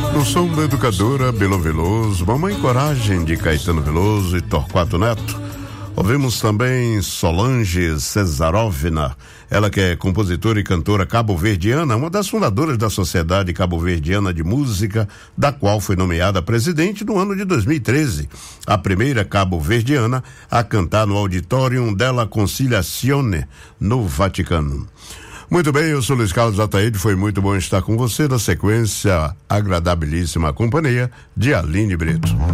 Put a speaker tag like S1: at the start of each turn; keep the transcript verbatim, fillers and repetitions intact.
S1: No som da educadora Belo Veloso, Mamãe Coragem de Caetano Veloso e Torquato Neto. Ouvimos também Solange Cesarovna, ela que é compositora e cantora cabo-verdiana, uma das fundadoras da Sociedade Cabo-Verdiana de Música, da qual foi nomeada presidente no ano de dois mil e treze, a primeira cabo-verdiana a cantar no Auditorium della Conciliazione, no Vaticano. Muito bem, eu sou Luiz Carlos Ataíde, foi muito bom estar com você, na sequência, agradabilíssima companhia de Aline Brito.